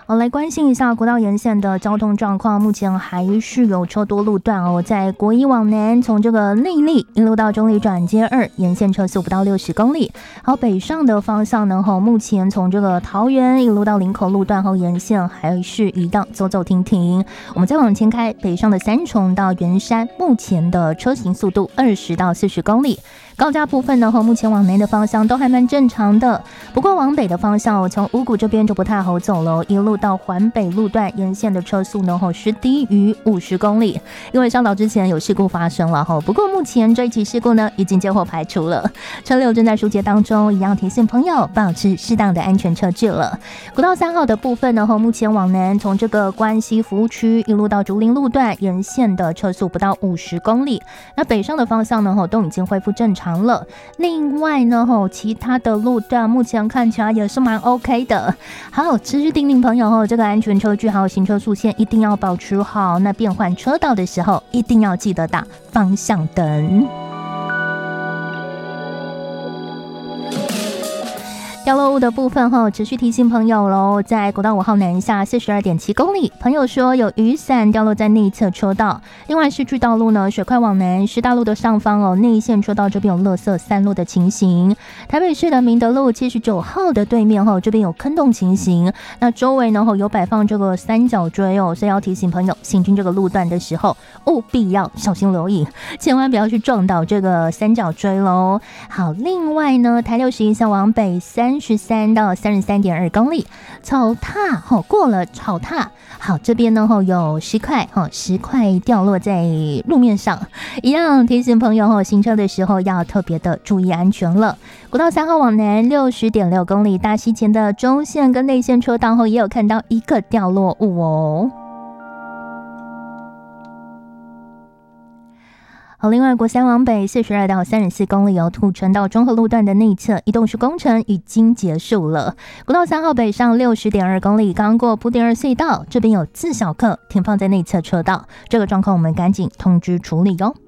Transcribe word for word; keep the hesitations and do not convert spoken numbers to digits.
我来关心一下国道沿线的交通状况，目前还是有车多路段哦。在国一往南，从这个内坜一路到中坜转接二，沿线车速不到六十公里。好，北上的方向呢，吼，目前从这个桃园一路到林口路段后沿线还是一样走走停停。我们再往前开，北上的三重到圆山，目前的车行速度二十到四十公里。高架部分呢，目前往南的方向都还蛮正常的，不过往北的方向，我从五股这边就不太好走了，一路到环北路段沿线的车速呢，是低于五十公里，因为上岛之前有事故发生了，不过目前这一起事故呢已经接获排除了，车流正在疏解当中，一样提醒朋友保持适当的安全车距了。国道三号的部分呢，目前往南从这个关西服务区一路到竹林路段沿线的车速不到五十公里，那北上的方向呢，都已经恢复正常了。另外呢，其他的路段目前看起来也是蛮 OK 的。好，持续叮咛朋友，这个安全车距还有行车速线一定要保持好。那变换车道的时候，一定要记得打方向灯。掉落物的部分后，持续提醒朋友喽，在国道五号南下四十二点七公里，朋友说有雨伞掉落在内侧车道。另外市区道路呢，水快往南，师大路的上方哦，内线车道这边有垃圾散落的情形。台北市的明德路七十九号的对面后，这边有坑洞情形。那周围呢有摆放这个三角锥哦，所以要提醒朋友行经这个路段的时候，务必要小心留意，千万不要去撞倒这个三角锥喽。好，另外呢，台六十一线往北三。十三到三十三点二公里，草踏哦，过了草踏，好，这边呢哦有石块哦，石块掉落在路面上，一样提醒朋友哦，行车的时候要特别的注意安全了。国道三号往南六十点六公里，大溪前的中线跟内线车道后也有看到一个掉落物哦。好，另外国三往北四十二到三十四公里有土城到中和路段的内侧移动式工程已经结束了。国道三号北上六十点二公里，刚过埔点二隧道，这边有自小客停放在内侧车道，这个状况我们赶紧通知处理哦。